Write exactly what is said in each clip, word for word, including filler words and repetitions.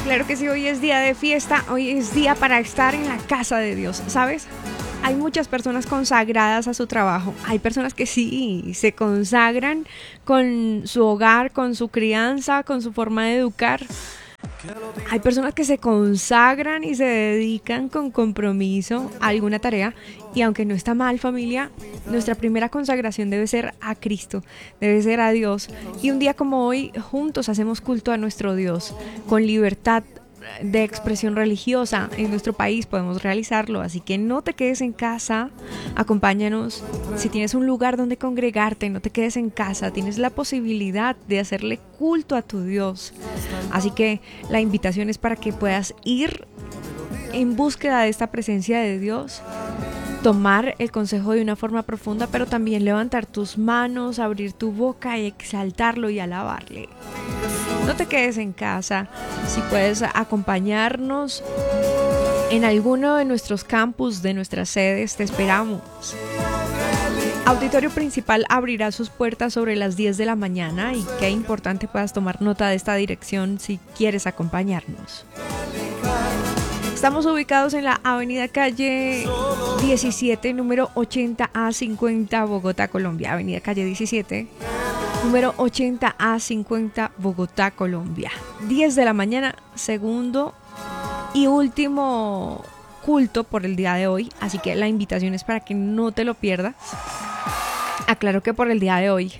Claro que sí, hoy es día de fiesta, hoy es día para estar en la casa de Dios, ¿sabes? Hay muchas personas consagradas a su trabajo, hay personas que sí, se consagran con su hogar, con su crianza, con su forma de educar. Hay personas que se consagran y se dedican con compromiso a alguna tarea y aunque no está mal, familia, nuestra primera consagración debe ser a Cristo, debe ser a Dios. Y un día como hoy, juntos hacemos culto a nuestro Dios, con libertad de expresión religiosa en nuestro país podemos realizarlo, así que no te quedes en casa, acompáñanos. Si tienes un lugar donde congregarte, no te quedes en casa, tienes la posibilidad de hacerle culto a tu Dios, así que la invitación es para que puedas ir en búsqueda de esta presencia de Dios, tomar el consejo de una forma profunda, pero también levantar tus manos, abrir tu boca y exaltarlo y alabarle. No te quedes en casa, si puedes acompañarnos en alguno de nuestros campus, de nuestras sedes, te esperamos. Auditorio Principal abrirá sus puertas sobre las diez de la mañana y qué importante puedas tomar nota de esta dirección si quieres acompañarnos. Estamos ubicados en la avenida calle diecisiete, número ochenta A cincuenta, Bogotá, Colombia. Avenida calle diecisiete, número ochenta A cincuenta, Bogotá, Colombia. diez de la mañana, segundo y último culto por el día de hoy. Así que la invitación es para que no te lo pierdas. Aclaro que por el día de hoy.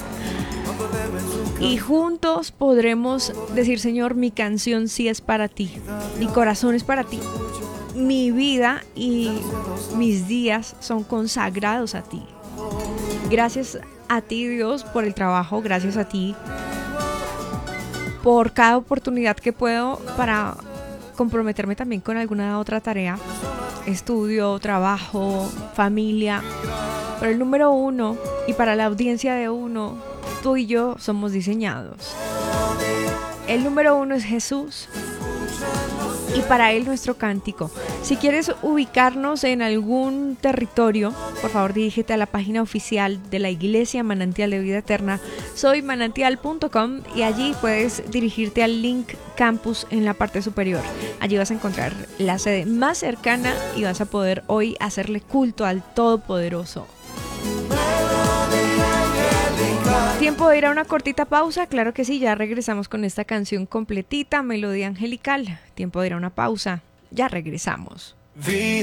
Y juntos podremos decir: Señor, mi canción sí es para ti, mi corazón es para ti, mi vida y mis días son consagrados a ti. Gracias a ti, Dios, por el trabajo, gracias a ti por cada oportunidad que puedo para comprometerme también con alguna otra tarea, estudio, trabajo, familia. Pero el número uno, y para la audiencia de uno, tú y yo somos diseñados. El número uno es Jesús y para Él nuestro cántico. Si quieres ubicarnos en algún territorio, por favor dirígete a la página oficial de la Iglesia Manantial de Vida Eterna, soy manantial punto com, y allí puedes dirigirte al link Campus en la parte superior. Allí vas a encontrar la sede más cercana y vas a poder hoy hacerle culto al Todopoderoso. Tiempo de ir a una cortita pausa, claro que sí, ya regresamos con esta canción completita, melodía angelical. Tiempo de ir a una pausa, ya regresamos. Vida.